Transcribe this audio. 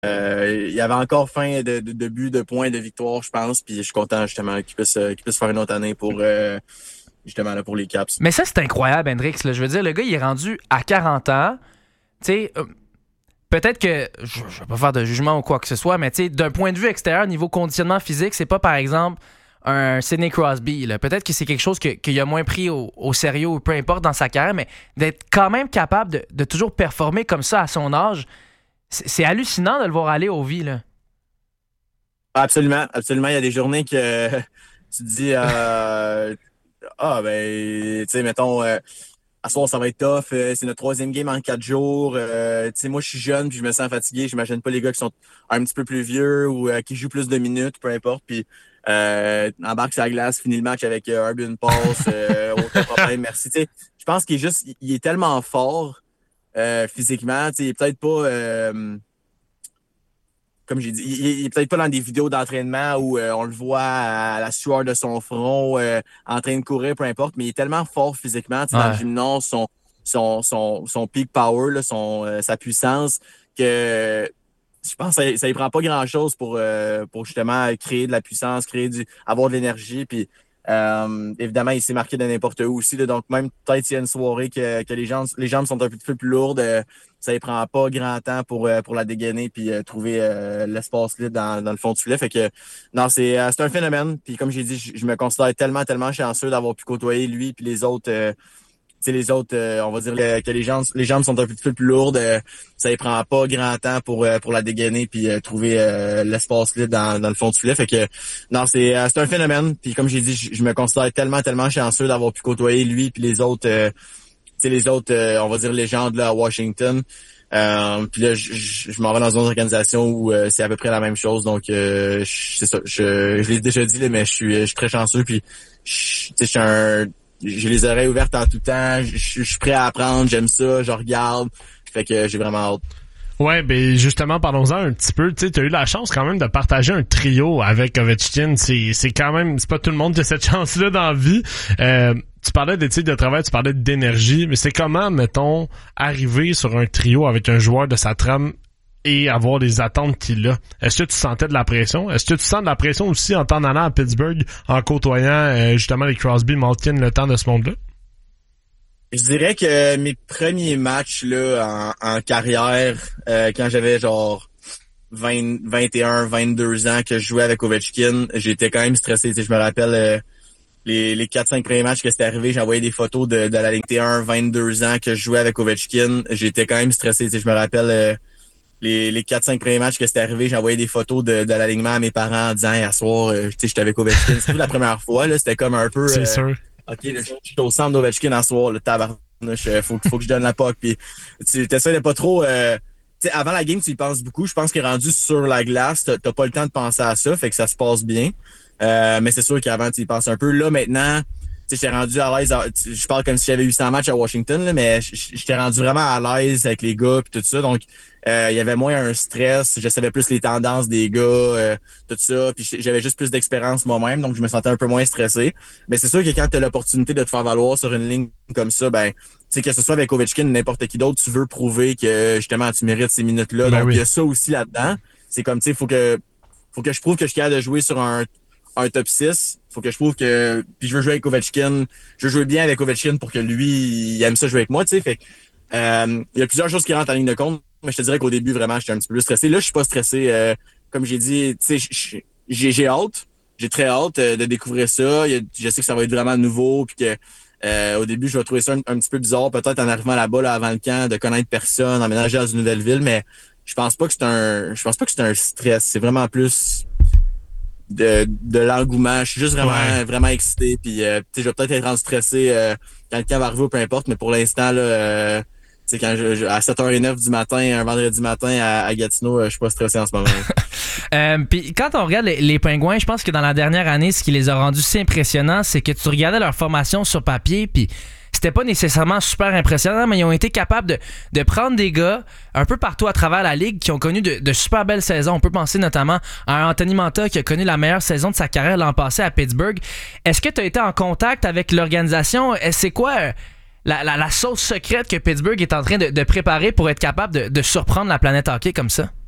Il y avait encore faim de buts, de points, de victoires, je pense. Puis je suis content justement qu'il puisse faire une autre année pour justement là, pour les Caps. Mais ça, c'est incroyable, Hendrix. Là. Je veux dire, le gars, il est rendu à 40 ans. Tu sais, peut-être que, je ne vais pas faire de jugement ou quoi que ce soit, mais tu sais, d'un point de vue extérieur, niveau conditionnement physique, c'est pas, par exemple, un Sidney Crosby. Là. Peut-être que c'est quelque chose qu'il a moins pris au sérieux ou peu importe dans sa carrière, mais d'être quand même capable de toujours performer comme ça à son âge, c'est hallucinant de le voir aller au vie, là. Absolument, absolument. Il y a des journées que tu te dis ben, tu sais, mettons, à soir, ça va être tough. C'est notre troisième game en 4 jours. Tu sais, moi, je suis jeune puis je me sens fatigué. J'imagine pas les gars qui sont un petit peu plus vieux ou qui jouent plus de minutes, peu importe. Puis embarque sur la glace, finit le match avec une passe, aucun problème, merci. Tu sais, je pense il est tellement fort physiquement. Tu sais, il est peut-être pas comme j'ai dit, il est peut-être pas dans des vidéos d'entraînement où on le voit à la sueur de son front, en train de courir, peu importe, mais il est tellement fort physiquement, tu sais, dans le gymnase, son peak power, là, sa puissance, que je pense que ça lui prend pas grand-chose pour justement créer de la puissance, avoir de l'énergie, puis évidemment, il s'est marqué de n'importe où aussi. Là, donc, même peut-être s'il y a une soirée que les jambes sont un petit peu plus lourdes, ça ne prend pas grand temps pour la dégainer puis trouver l'espace libre dans le fond du filet. Fait que non, c'est un phénomène. Puis comme j'ai dit, je me considère tellement, tellement chanceux d'avoir pu côtoyer lui puis les autres. Les autres, on va dire que les jambes sont un petit peu plus lourdes. Ça ne prend pas grand temps pour la dégainer puis trouver l'espace libre dans le fond du filet. Fait que non, c'est un phénomène. Puis comme j'ai dit, je me considère tellement, tellement chanceux d'avoir pu côtoyer lui puis les autres, on va dire légendes là, à Washington. Puis là, je m'en vais dans une autre organisation où c'est à peu près la même chose. Donc c'est ça. Je l'ai déjà dit là, mais je suis très chanceux. Puis j'ai les oreilles ouvertes en tout temps. Je suis prêt à apprendre. J'aime ça. Je regarde. Fait que j'ai vraiment hâte. Ouais, ben justement, parlons-en un petit peu. Tu sais, t'as eu la chance quand même de partager un trio avec Ovechkin. C'est quand même, c'est pas tout le monde qui a cette chance-là dans la vie. Tu parlais d'éthique de travail, tu parlais d'énergie, mais c'est comment, mettons, arriver sur un trio avec un joueur de sa trame et avoir les attentes qu'il a. Est-ce que tu sentais de la pression? Est-ce que tu sens de la pression aussi en t'en allant à Pittsburgh, en côtoyant justement les Crosby, Malkin, le temps de ce monde-là? Je dirais que mes premiers matchs là en carrière, quand j'avais genre 21, 22 ans que je jouais avec Ovechkin, j'étais quand même stressé. Tu sais, je me rappelle les 4-5 premiers matchs que c'était arrivé, j'envoyais des photos de la Ligue T1, 22 ans que je jouais avec Ovechkin. J'étais quand même stressé. Tu sais, je me rappelle les 4-5 premiers matchs que c'était arrivé, j'envoyais des photos de l'alignement à mes parents en disant hey, à soir, tu sais, j'étais avec Ovechkin. C'était la première fois, là, c'était comme un peu C'est sûr. OK, là, je suis au centre d'Ovechkin en soir, le tabarnouche, faut que je donne la puck. Puis tu essaies de pas trop. Tu sais, avant la game, tu y penses beaucoup. Je pense qu'il est rendu sur la glace, t'as pas le temps de penser à ça, fait que ça se passe bien. Mais c'est sûr qu'avant, tu y penses un peu. Là, maintenant, tu sais, j'étais rendu à l'aise. Je parle comme si j'avais 800 matchs à Washington, là, mais j'étais rendu vraiment à l'aise avec les gars puis tout ça. Donc, il y avait moins un stress. Je savais plus les tendances des gars, tout ça. Puis j'avais juste plus d'expérience moi-même, donc je me sentais un peu moins stressé. Mais c'est sûr que quand tu as l'opportunité de te faire valoir sur une ligne comme ça, ben, tu sais, que ce soit avec Ovechkin ou n'importe qui d'autre, tu veux prouver que justement tu mérites ces minutes-là. Ben donc, oui. il y a ça aussi là-dedans. C'est comme, tu sais, faut que je prouve que je suis capable de jouer sur un top 6. Faut que je prouve que. Puis je veux jouer avec Ovechkin. Je veux jouer bien avec Ovechkin pour que lui, il aime ça jouer avec moi, tu sais. Fait il y a plusieurs choses qui rentrent en ligne de compte. Mais je te dirais qu'au début, vraiment, j'étais un petit peu plus stressé. Là, je suis pas stressé. Comme j'ai dit, tu sais, j'ai hâte. J'ai très hâte de découvrir ça. Je sais que ça va être vraiment nouveau. Puis que au début, je vais trouver ça un petit peu bizarre, peut-être en arrivant là-bas là, avant le camp, de connaître personne, emménager dans une nouvelle ville, mais je pense pas que c'est un stress. C'est vraiment plus de l'engouement. Je suis juste vraiment excité. Puis tu sais, je vais peut-être être stressé quand le camp va arriver ou peu importe, mais pour l'instant, là. C'est quand à 7h09 du matin, un vendredi matin à Gatineau, je suis pas stressé en ce moment. Puis quand on regarde les Pingouins, je pense que dans la dernière année, ce qui les a rendus si impressionnants, c'est que tu regardais leur formation sur papier, puis c'était pas nécessairement super impressionnant, mais ils ont été capables de prendre des gars un peu partout à travers la ligue qui ont connu de super belles saisons. On peut penser notamment à Anthony Mantha qui a connu la meilleure saison de sa carrière l'an passé à Pittsburgh. Est-ce que tu as été en contact avec l'organisation? C'est quoi la sauce secrète que Pittsburgh est en train de préparer pour être capable de surprendre la planète hockey comme ça?